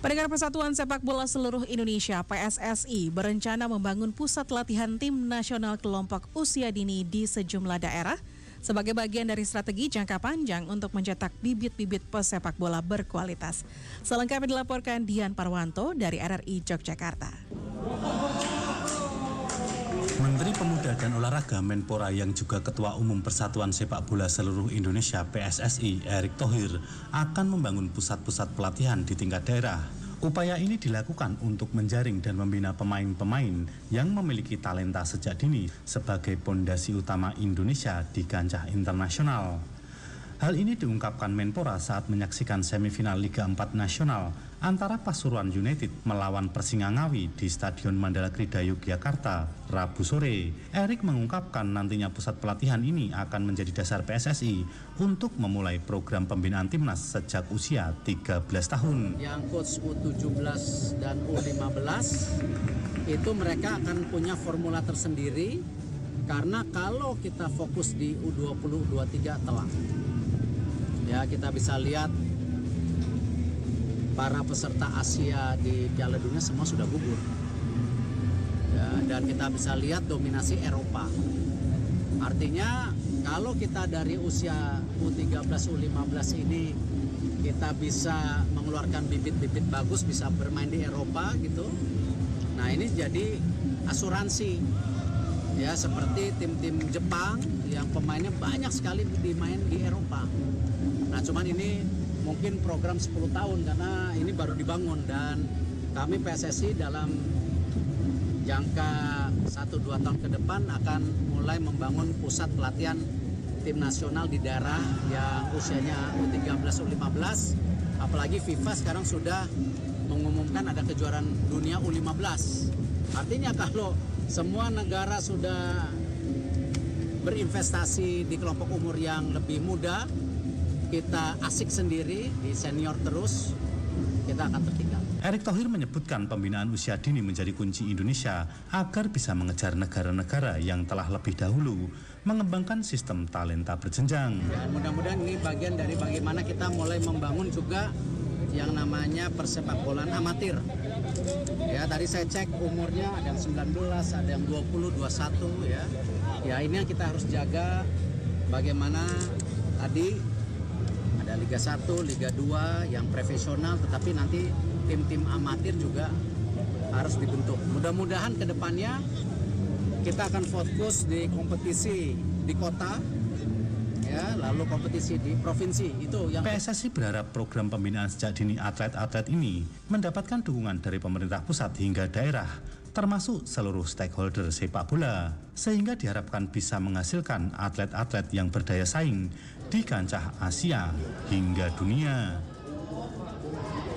Pendengar Persatuan Sepak Bola Seluruh Indonesia (PSSI) berencana membangun pusat latihan tim nasional kelompok usia dini di sejumlah daerah sebagai bagian dari strategi jangka panjang untuk mencetak bibit-bibit pesepak bola berkualitas. Selengkapnya dilaporkan Dian Parwanto dari RRI Yogyakarta. Menteri Pemuda dan Olahraga Menpora yang juga Ketua Umum Persatuan Sepak Bola Seluruh Indonesia (PSSI) Erick Thohir akan membangun pusat-pusat pelatihan di tingkat daerah. Upaya ini dilakukan untuk menjaring dan membina pemain-pemain yang memiliki talenta sejak dini sebagai pondasi utama Indonesia di kancah internasional. Hal ini diungkapkan Menpora saat menyaksikan semifinal Liga 4 Nasional antara Pasuruan United melawan Persingangawi di Stadion Mandala Krida Yogyakarta, Rabu sore. Erick mengungkapkan nantinya pusat pelatihan ini akan menjadi dasar PSSI untuk memulai program pembinaan timnas sejak usia 13 tahun. Yang coach U17 dan U15 itu mereka akan punya formula tersendiri karena kalau kita fokus di U20, U23 telak. Ya, kita bisa lihat para peserta Asia di Piala Dunia semua sudah gugur. Ya, dan kita bisa lihat dominasi Eropa. Artinya kalau kita dari usia U13, U15 ini kita bisa mengeluarkan bibit-bibit bagus, bisa bermain di Eropa gitu. Nah, ini jadi asuransi. Ya, seperti tim-tim Jepang yang pemainnya banyak sekali dimain di Eropa. Nah, cuman ini mungkin program 10 tahun karena ini baru dibangun dan kami PSSI dalam jangka 1-2 tahun ke depan akan mulai membangun pusat pelatihan tim nasional di daerah yang usianya U13, U15. Apalagi FIFA sekarang sudah mengumumkan ada kejuaraan dunia U15. Artinya kalau semua negara sudah berinvestasi di kelompok umur yang lebih muda, kita asik sendiri di senior terus, kita akan tertinggal. Erick Thohir menyebutkan pembinaan usia dini menjadi kunci Indonesia agar bisa mengejar negara-negara yang telah lebih dahulu mengembangkan sistem talenta berjenjang. Dan mudah-mudahan ini bagian dari bagaimana kita mulai membangun juga yang namanya persepak bolaan amatir. Ya, tadi saya cek umurnya ada yang 19, ada yang 20, 21 ya. Ya, ini yang kita harus jaga bagaimana tadi ada Liga 1, Liga 2 yang profesional, tetapi nanti tim-tim amatir juga harus dibentuk. Mudah-mudahan ke depannya kita akan fokus di kompetisi di kota, ya, lalu kompetisi di provinsi. Itu yang PSSI berharap program pembinaan sejak dini atlet-atlet ini mendapatkan dukungan dari pemerintah pusat hingga daerah, termasuk seluruh stakeholder sepak bola, sehingga diharapkan bisa menghasilkan atlet-atlet yang berdaya saing di kancah Asia hingga dunia.